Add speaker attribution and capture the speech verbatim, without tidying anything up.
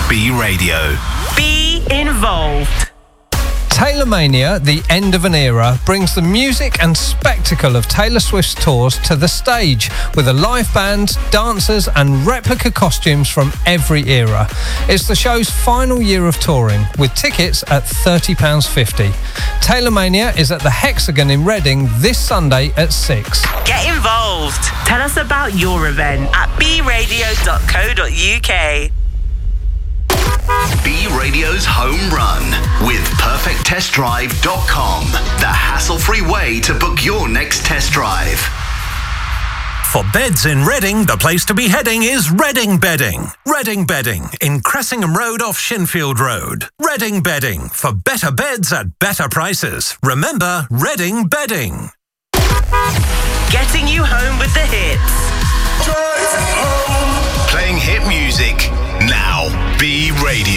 Speaker 1: B Radio.
Speaker 2: Be involved.
Speaker 3: Taylormania, the end of an era, brings the music and spectacle of Taylor Swift's tours to the stage with a live band, dancers and replica costumes from every era. It's the show's final year of touring, with tickets at thirty pounds fifty. Taylormania is at the Hexagon in Reading this Sunday at six.
Speaker 2: Get involved. Tell us about your event at b radio dot co dot u k.
Speaker 1: B Radio's home run with perfect test drive dot com, the hassle-free way to book your next test drive.
Speaker 4: For beds in Reading, the place to be heading is Reading Bedding. Reading Bedding in Cressingham Road off Shinfield Road. Reading Bedding for better beds at better prices. Remember, Reading Bedding.
Speaker 2: Getting you home with the hits.
Speaker 1: Playing hit music now. B Radio.